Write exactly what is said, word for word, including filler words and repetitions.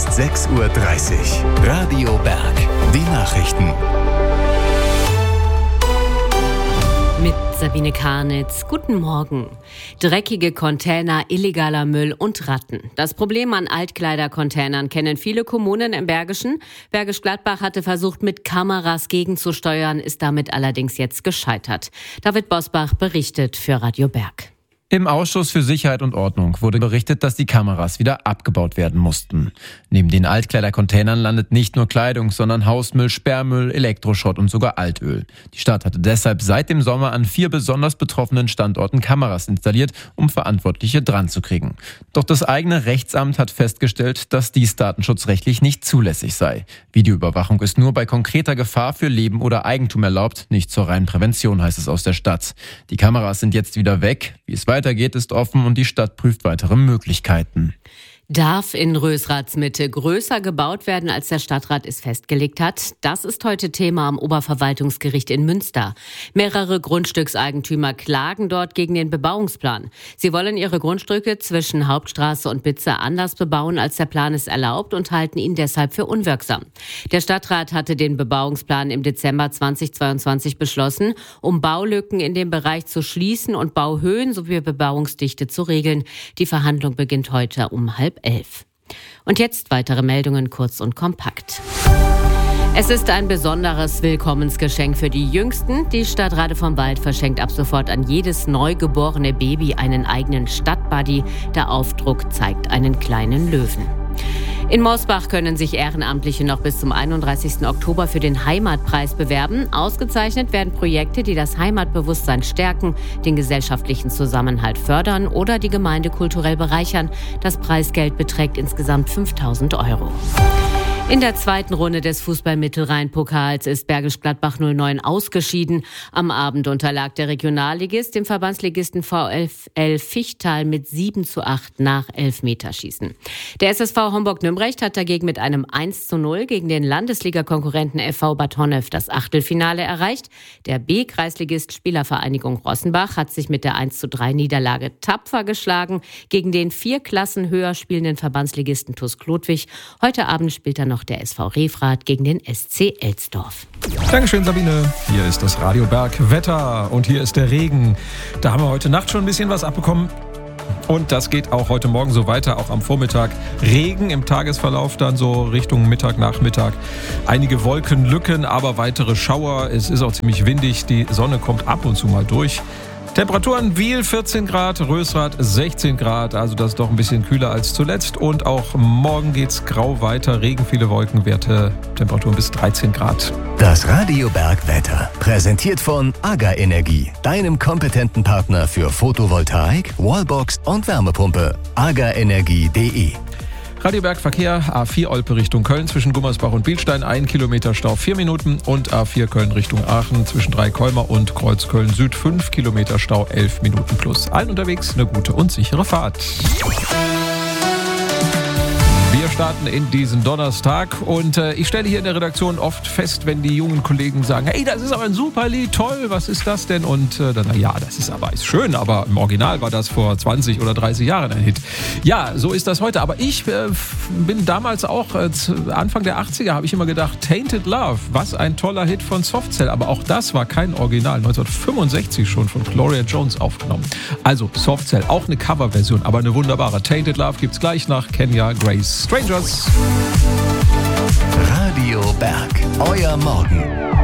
ist sechs Uhr dreißig. Radio Berg. Die Nachrichten. Mit Sabine Karnitz. Guten Morgen. Dreckige Container, illegaler Müll und Ratten. Das Problem an Altkleidercontainern kennen viele Kommunen im Bergischen. Bergisch Gladbach hatte versucht, mit Kameras gegenzusteuern, ist damit allerdings jetzt gescheitert. David Bosbach berichtet für Radio Berg. Im Ausschuss für Sicherheit und Ordnung wurde berichtet, dass die Kameras wieder abgebaut werden mussten. Neben den Altkleidercontainern landet nicht nur Kleidung, sondern Hausmüll, Sperrmüll, Elektroschrott und sogar Altöl. Die Stadt hatte deshalb seit dem Sommer an vier besonders betroffenen Standorten Kameras installiert, um Verantwortliche dran zu kriegen. Doch das eigene Rechtsamt hat festgestellt, dass dies datenschutzrechtlich nicht zulässig sei. Videoüberwachung ist nur bei konkreter Gefahr für Leben oder Eigentum erlaubt, nicht zur reinen Prävention, heißt es aus der Stadt. Die Kameras sind jetzt wieder weg. Wie es weitergeht, ist offen und die Stadt prüft weitere Möglichkeiten. Darf in Rösraths Mitte größer gebaut werden, als der Stadtrat es festgelegt hat? Das ist heute Thema am Oberverwaltungsgericht in Münster. Mehrere Grundstückseigentümer klagen dort gegen den Bebauungsplan. Sie wollen ihre Grundstücke zwischen Hauptstraße und Bitze anders bebauen, als der Plan es erlaubt, und halten ihn deshalb für unwirksam. Der Stadtrat hatte den Bebauungsplan im Dezember zweitausendzweiundzwanzig beschlossen, um Baulücken in dem Bereich zu schließen und Bauhöhen sowie Bebauungsdichte zu regeln. Die Verhandlung beginnt heute um halb elf. Und jetzt weitere Meldungen kurz und kompakt. Es ist ein besonderes Willkommensgeschenk für die Jüngsten. Die Stadt Rade vom Wald verschenkt ab sofort an jedes neugeborene Baby einen eigenen Stadtbuddy. Der Aufdruck zeigt einen kleinen Löwen. In Mosbach können sich Ehrenamtliche noch bis zum einunddreißigsten Oktober für den Heimatpreis bewerben. Ausgezeichnet werden Projekte, die das Heimatbewusstsein stärken, den gesellschaftlichen Zusammenhalt fördern oder die Gemeinde kulturell bereichern. Das Preisgeld beträgt insgesamt fünftausend Euro. In der zweiten Runde des Fußball-Mittelrhein-Pokals ist Bergisch Gladbach null neun ausgeschieden. Am Abend unterlag der Regionalligist dem Verbandsligisten VfL Fichtal mit sieben zu acht nach Elfmeterschießen. Der S S V Homburg-Nümbrecht hat dagegen mit einem eins zu null gegen den Landesliga-Konkurrenten F V Bad Honnef das Achtelfinale erreicht. Der B-Kreisligist Spielervereinigung Rossenbach hat sich mit der eins zu drei Niederlage tapfer geschlagen gegen den vier Klassen höher spielenden Verbandsligisten TuS Klotwig. Heute Abend spielt er noch der S V Refrath gegen den S C Elsdorf. Dankeschön, Sabine. Hier ist das Radio Berg Wetter und hier ist der Regen. Da haben wir heute Nacht schon ein bisschen was abbekommen. Und das geht auch heute Morgen so weiter, auch am Vormittag. Regen im Tagesverlauf dann so Richtung Mittag, Nachmittag. Einige Wolkenlücken, aber weitere Schauer. Es ist auch ziemlich windig. Die Sonne kommt ab und zu mal durch. Temperaturen: Wiel vierzehn Grad, Rösrath sechzehn Grad, also das ist doch ein bisschen kühler als zuletzt. Und auch morgen geht's grau weiter, Regen, viele Wolkenwerte, Temperaturen bis dreizehn Grad. Das Radio Berg Wetter, präsentiert von AGA Energie, deinem kompetenten Partner für Photovoltaik, Wallbox und Wärmepumpe. aga energie punkt de. Radio Berg Verkehr, A vier Olpe Richtung Köln zwischen Gummersbach und Bilstein, ein Kilometer Stau, vier Minuten. Und A vier Köln Richtung Aachen zwischen Dreikolmer und Kreuz Köln Süd, fünf Kilometer Stau, elf Minuten plus. Allen unterwegs eine gute und sichere Fahrt. Wir starten in diesen Donnerstag und äh, ich stelle hier in der Redaktion oft fest, wenn die jungen Kollegen sagen, hey, das ist aber ein super Lied, toll, was ist das denn? Und äh, dann, na ja, das ist aber ist schön, aber im Original war das vor zwanzig oder dreißig Jahren ein Hit. Ja, so ist das heute. Aber ich äh, bin damals auch, äh, Anfang der achtziger, habe ich immer gedacht, Tainted Love, was ein toller Hit von Softcell. Aber auch das war kein Original, neunzehnhundertfünfundsechzig schon von Gloria Jones aufgenommen. Also Softcell, auch eine Coverversion, aber eine wunderbare. Tainted Love gibt's gleich nach Kenya Grace. Strangers. Radio Berg, euer Morgen.